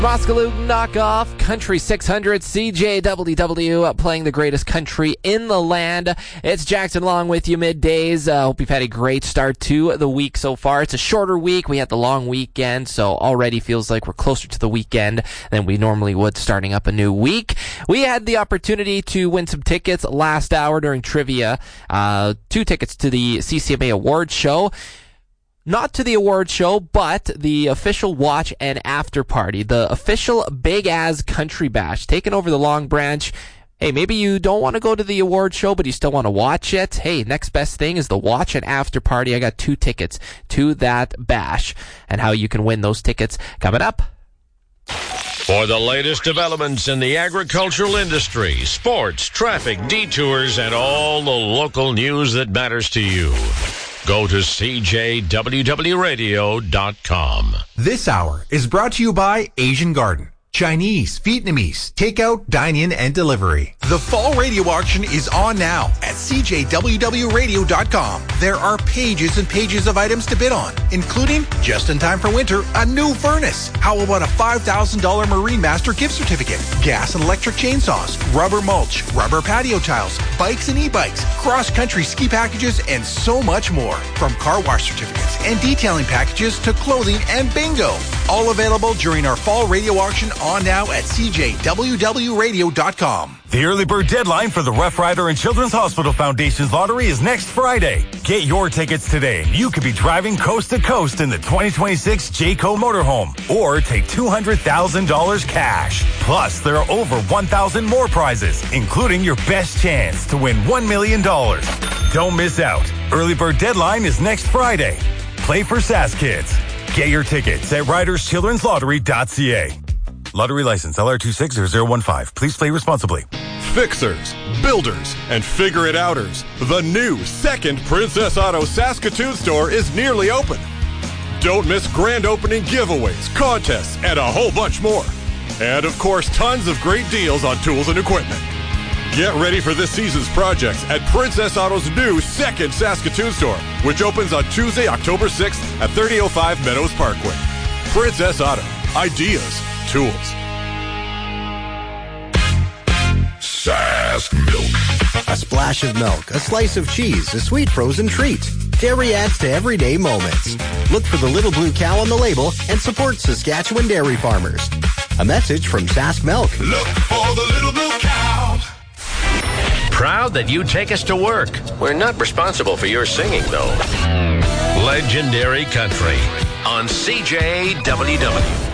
Moskaloo knockoff Country 600 CJWW playing the greatest country in the land. It's Jackson along with you middays. Hope you've had a great start to the week so far. It's a shorter week. We had the long weekend, so already feels like we're closer to the weekend than we normally would starting up a new week. We had the opportunity to win some tickets last hour during trivia. 2 tickets to the CCMA Awards show. Not to the award show, but the official watch and after party. The official Big Az Country Bash, taking over the Long Branch. Hey, maybe you don't want to go to the award show, but you still want to watch it. Hey, next best thing is the watch and after party. I got 2 tickets to that bash. And how you can win those tickets coming up. For the latest developments in the agricultural industry, sports, traffic, detours, and all the local news that matters to you, go to CJWWRadio.com. This hour is brought to you by Asian Garden. Chinese, Vietnamese, takeout, dine-in, and delivery. The fall radio auction is on now at CJWWRadio.com. There are pages and pages of items to bid on, including, just in time for winter, a new furnace. How about a $5,000 Marine Master gift certificate, gas and electric chainsaws, rubber mulch, rubber patio tiles, bikes and e-bikes, cross-country ski packages, and so much more. From car wash certificates and detailing packages to clothing and bingo. All available during our fall radio auction on now at CJWWRadio.com. The early bird deadline for the Rough Rider and Children's Hospital Foundation's lottery is next Friday. Get your tickets today. You could be driving coast to coast in the 2026 Jayco motorhome or take $200,000 cash. Plus, there are over 1,000 more prizes, including your best chance to win $1 million. Don't miss out. Early bird deadline is next Friday. Play for SAS Kids. Get your tickets at riderschildrenslottery.ca. Lottery license LR260015. Please play responsibly. Fixers, builders, and figure-it-outers. The new second Princess Auto Saskatoon store is nearly open. Don't miss grand opening giveaways, contests, and a whole bunch more. And of course, tons of great deals on tools and equipment. Get ready for this season's projects at Princess Auto's new second Saskatoon store, which opens on Tuesday, October 6th at 3005 Meadows Parkway. Princess Auto. Ideas. Tools. Sask Milk. A splash of milk, a slice of cheese, a sweet frozen treat. Dairy adds to everyday moments. Look for the little blue cow on the label and support Saskatchewan dairy farmers. A message from Sask Milk. Look for the little blue cow. Proud that you take us to work. We're not responsible for your singing, though. Legendary Country on CJWW.